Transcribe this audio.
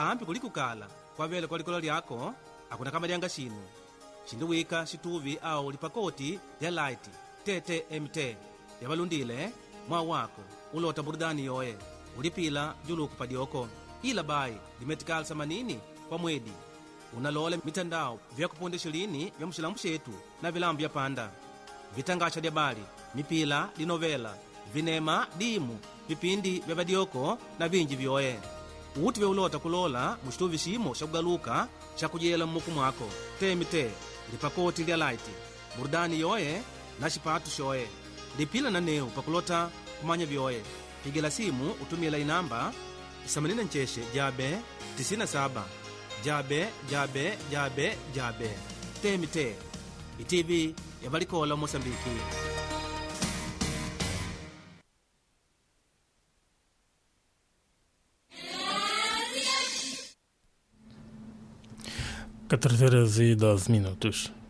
ambi kulikukala kwa vele kwa likolo lyako akuna kama lyanga xinu xindiwika xituvi au lipakoti lya light TTMT yavalundile mwa wako ulota burudani yoye ulipila juluku padyoko ila bai limetikala samanini kwa mwedi unalole mitandao vya kupundisha lini vya mxilamu xetu na vilambu vya panda vitangasha lya bali mipila linovela vinema dimu vipindi vya vadyoko na vinji vyoye uti veulota kulola muxituvi ximo xa kugaluka xa kujela mmuku mwako TMT lipakoti lya light burudani yoye na xipatu xoye lipila na neu pakulota kumanya vyoye pigela simu utumila inamba 89 jabe 97 jabe TMT itivi yavalikola Mosambiki. Horas e 12 minutos.